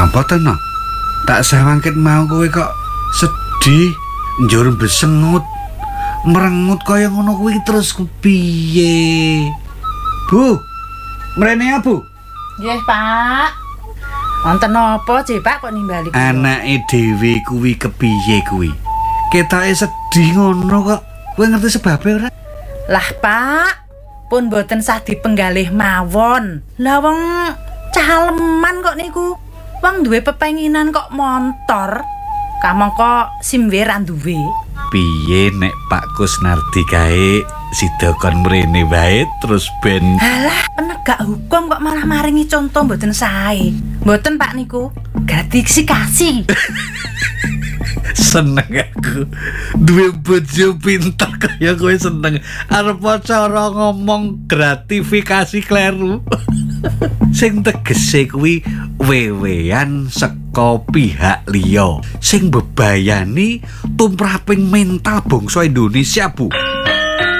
Apa to, no? Tak sawangket mau kowe kok sedih, njur besengut, merengut kaya ngono kuwi terus kepiye? Bu, mrene ya, Bu? Nggih, Pak. Wonten napa, Cek, Pak kok nimbali kula? Anake dhewe kuwi kepiye kuwi? Ketoke sedih ngono kok. Kowe ngerti sebabe ora? Lah, Pak, pun boten sah dipenggalih mawon. Lah wong caleman kok niku. Wong duwe pepenginan kok montor. Kamangka simwe ra duwe. Piye nek Pak Kusnardi kae sida kon mrene wae terus ben Halah, penegak hukum kok malah maringi contoh mboten sae. Mboten Pak niku. Gratifikasi. seneng aku duwe bojo pinter kaya kowe seneng arep cara ngomong gratifikasi kleru. Sing tegese kuwi wewean saka pihak liya sing bebayani tumraping mental bangsa Indonesia, Bu.